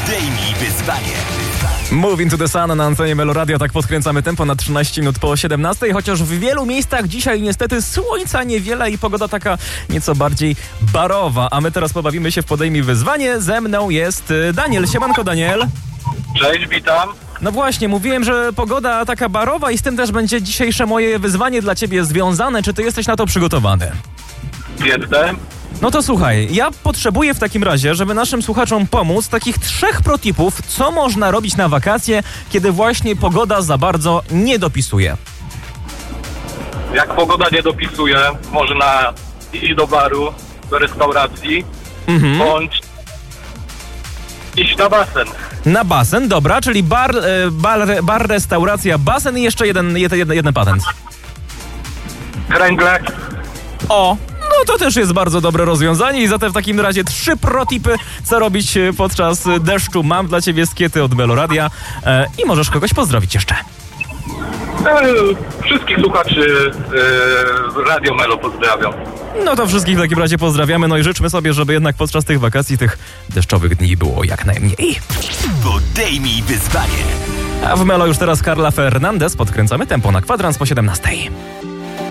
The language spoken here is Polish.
Podejmij wyzwanie. Moving to the Sun na antenie Melo Radio. Tak podkręcamy tempo na 13 minut po 17. Chociaż w wielu miejscach dzisiaj niestety słońca niewiele i pogoda taka nieco bardziej barowa. A my teraz pobawimy się w Podejmij wyzwanie. Ze mną jest Daniel. Siemanko, Daniel. Cześć, witam. No właśnie, mówiłem, że pogoda taka barowa i z tym też będzie dzisiejsze moje wyzwanie dla ciebie związane. Czy ty jesteś na to przygotowany? Jestem. No to słuchaj, ja potrzebuję w takim razie, żeby naszym słuchaczom pomóc, takich 3 protipów, co można robić na wakacje, kiedy właśnie pogoda za bardzo nie dopisuje. Jak pogoda nie dopisuje, można iść do baru, do restauracji, bądź iść na basen. Na basen, dobra, czyli bar, restauracja, basen i jeszcze jeden patent. Kręgle. O! No to też jest bardzo dobre rozwiązanie i zatem w takim razie 3 protipy, co robić podczas deszczu. Mam dla ciebie skiety od Melo Radia i możesz kogoś pozdrowić jeszcze. Wszystkich słuchaczy Radio Melo pozdrawiam. No to wszystkich w takim razie pozdrawiamy, no i życzmy sobie, żeby jednak podczas tych wakacji, tych deszczowych dni było jak najmniej. Podejmij wyzwanie. A w Melo już teraz Carla Fernandez. Podkręcamy tempo na kwadrans po 17.